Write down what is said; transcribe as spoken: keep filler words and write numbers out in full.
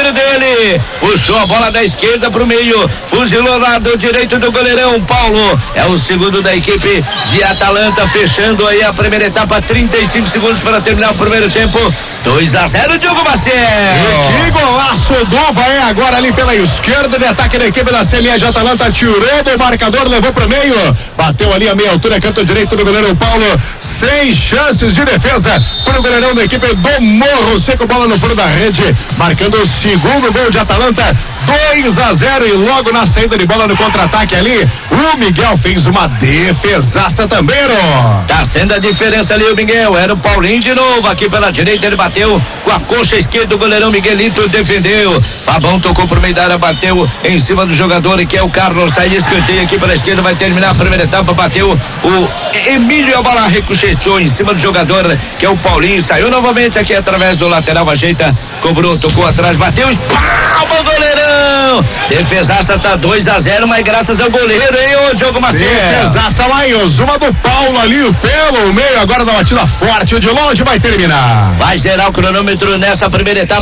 goleiro dele, puxou a bola da esquerda pro meio, fuzilou lá do direito do goleirão Paulo, é o segundo da equipe de Atalanta, fechando aí a primeira etapa, trinta e cinco segundos para terminar o primeiro tempo, dois a zero, Diogo Maciel. E que golaço do vai agora ali pela esquerda, de ataque da equipe da C L A de Atalanta, tirou do marcador, levou pro meio, bateu ali a meia altura, canto direito do goleiro Paulo, sem chances de defesa pro goleirão da equipe do Morro Seco, bola no fundo da rede, marcando o segundo gol de Atalanta, dois a zero, e logo na saída de bola no contra-ataque ali, o Miguel fez uma defesaça também, ó. Tá sendo a diferença ali o Miguel, era o Paulinho de novo, aqui pela direita ele bateu com a coxa esquerda, o goleirão Miguelito defendeu, Fabão tocou pro meio da área, bateu em cima do jogador que é o Carlos, sai de escanteio aqui pela esquerda, vai terminar a primeira etapa, bateu o Emílio, a bola ricocheteou em cima do jogador que é o Paulinho, saiu novamente aqui através do lateral, ajeita, cobrou, tocou atrás, bateu, espalma o goleirão, defesaça, tá dois a zero, mas graças ao goleiro, hein, ô Diogo Maciel. Defesaça mais uma do Paulo ali pelo meio, agora da batida forte, o de longe vai terminar. Vai zerar o cronômetro nessa primeira etapa.